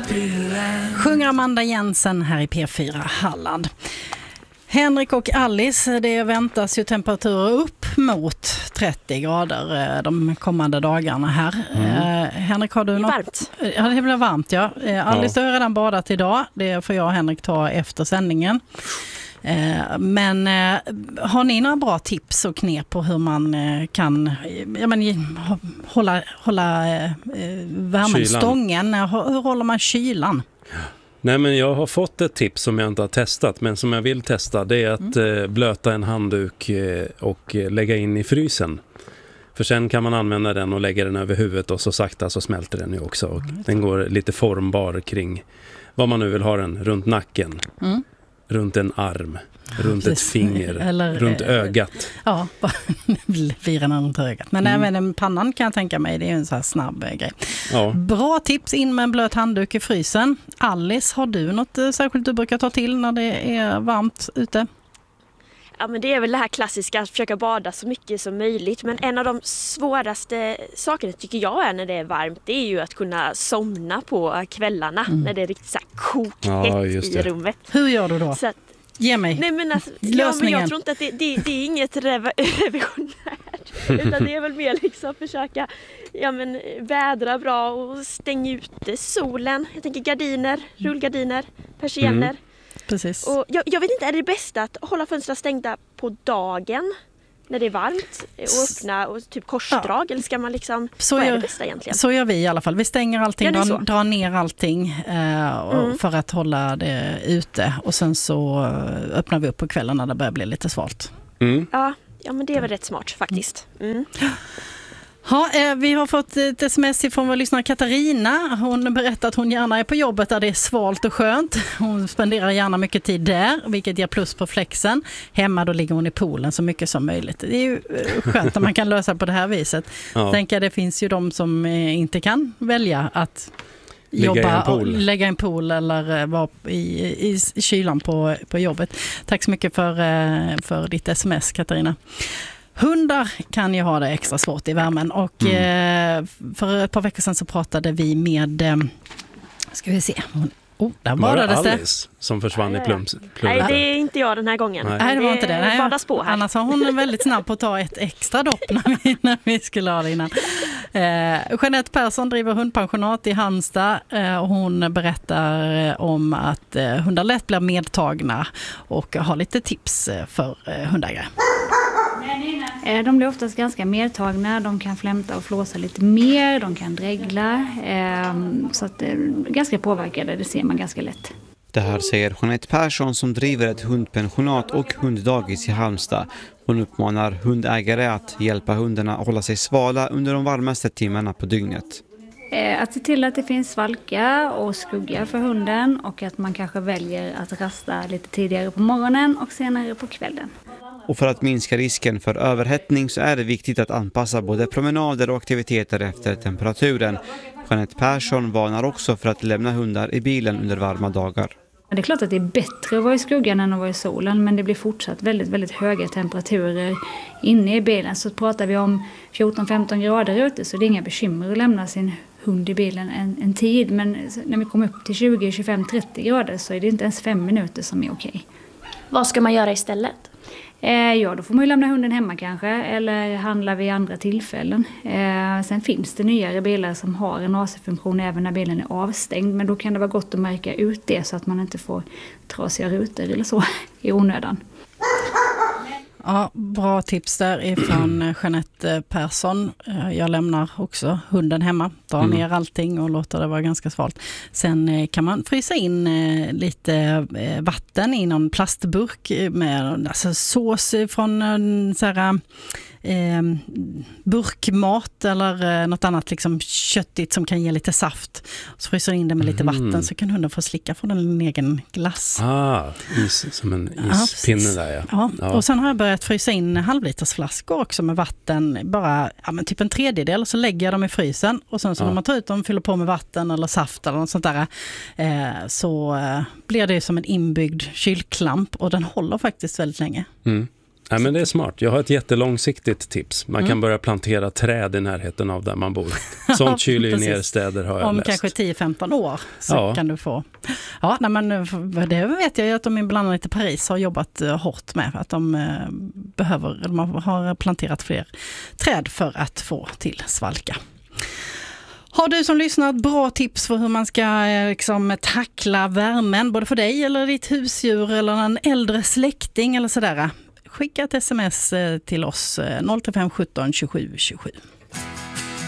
Sjunger Amanda Jensen här i P4 Halland. Henrik och Alice, det väntas ju temperaturer upp mot 30 grader de kommande dagarna här. Henrik, har du något? Varmt. Ja, det blir varmt, ja. Alice har redan badat idag. Det får jag och Henrik ta efter sändningen. Men har ni några bra tips och knep på hur man kan hålla värmen stången? Hur håller man kylan? Nej, men jag har fått ett tips som jag inte har testat, men som jag vill testa. Det är att blöta en handduk och lägga in i frysen. För sen kan man använda den och lägga den över huvudet och så sakta så smälter den ju också. Och den går lite formbar kring vad man nu vill ha den. Runt nacken, runt en arm, runt ett finger, eller, runt ögat. Ja, virarna runt ögat. Men även pannan kan jag tänka mig, det är ju en så här snabb grej. Ja. Bra tips, in med en blöt handduk i frysen. Alice, har du något särskilt du brukar ta till när det är varmt ute? Ja, men det är väl det här klassiska att försöka bada så mycket som möjligt. Men en av de svåraste sakerna tycker jag är när det är varmt, det är ju att kunna somna på kvällarna när det är riktigt så här kokhett i rummet. Hur gör du då? Så att, ge mig lösningen. Men jag tror inte att det är inget revolutionärt. Utan det är väl mer liksom försöka vädra bra och stänga ute solen. Jag tänker gardiner, rullgardiner, persienner. Precis. Och jag vet inte, är det bästa att hålla fönstren stängda på dagen när det är varmt och öppna och typ korsdrag, eller ska man liksom, vad är det bästa egentligen? Så gör vi i alla fall. Vi stänger allting, drar ner allting för att hålla det ute, och sen så öppnar vi upp på kvällen när det börjar bli lite svalt. Ja, men det är väl rätt smart faktiskt. Ja, vi har fått ett sms från vår lyssnare Katarina. Hon berättar att hon gärna är på jobbet där det är svalt och skönt. Hon spenderar gärna mycket tid där, vilket ger plus på flexen. Hemma då ligger hon i poolen så mycket som möjligt. Det är ju skönt att man kan lösa på det här viset. Ja. Tänker det finns ju de som inte kan välja att lägga en pool eller vara i kylan på jobbet. Tack så mycket för ditt sms, Katarina. Hundar kan ju ha det extra svårt i värmen, och för ett par veckor sedan så pratade vi med ska vi se, där var det Alice som försvann i plummet. Nej, det är inte jag den här gången. Nej, det var inte det. Badas på här. Annars var hon väldigt snabb på att ta ett extra dopp när vi skulle ha det innan. Jeanette Persson driver hundpensionat i Halmstad, och hon berättar om att hundar lätt blir medtagna och har lite tips för hundägare. De blir oftast ganska medtagna, de kan flämta och flåsa lite mer, de kan dregla, så att ganska påverkade, det ser man ganska lätt. Det här säger Jeanette Persson som driver ett hundpensionat och hunddagis i Halmstad. Hon uppmanar hundägare att hjälpa hundarna att hålla sig svala under de varmaste timmarna på dygnet. Att se till att det finns svalka och skugga för hunden, och att man kanske väljer att rasta lite tidigare på morgonen och senare på kvällen. Och för att minska risken för överhettning så är det viktigt att anpassa både promenader och aktiviteter efter temperaturen. Jeanette Persson varnar också för att lämna hundar i bilen under varma dagar. Det är klart att det är bättre att vara i skuggan än att vara i solen, men det blir fortsatt väldigt, väldigt höga temperaturer inne i bilen. Så pratar vi om 14-15 grader ute, så det är inga bekymmer att lämna sin hund i bilen en tid. Men när vi kommer upp till 20, 25, 30 grader så är det inte ens 5 minuter som är okej. Vad ska man göra istället? Då får man ju lämna hunden hemma kanske, eller handla vid andra tillfällen. Sen finns det nyare bilar som har en AC-funktion även när bilen är avstängd, men då kan det vara gott att märka ut det så att man inte får trasiga rutor eller så i onödan. Ja, bra tips där ifrån Jeanette Persson. Jag lämnar också hunden hemma, drar ner allting och låter det vara ganska svalt. Sen kan man frysa in lite vatten i någon plastburk med sås från så här burkmat eller något annat liksom köttigt som kan ge lite saft. Så fryser in det med lite vatten, så kan hunden få slicka från en egen glass. Som en ispinne där. Ja. Och sen har jag börjat frysa in halvlitersflaskor också med vatten, bara typ en tredjedel, så lägger jag dem i frysen, och sen så när man tar ut dem, fyller på med vatten eller saft eller något sånt där, så blir det som en inbyggd kylklamp, och den håller faktiskt väldigt länge. Nej, men det är smart. Jag har ett jättelångsiktigt tips. Man kan börja plantera träd i närheten av där man bor. Sånt kyler ju ner städer, har jag om läst. Kanske 10-15 år så kan du få. Ja, nej, men det vet jag ju att de bland annat i Paris har jobbat hårt med. Att de har planterat fler träd för att få till svalka. Har du som lyssnat bra tips för hur man ska tackla värmen, både för dig eller ditt husdjur eller en äldre släkting eller sådär? Skicka ett sms till oss 035 17 27 27.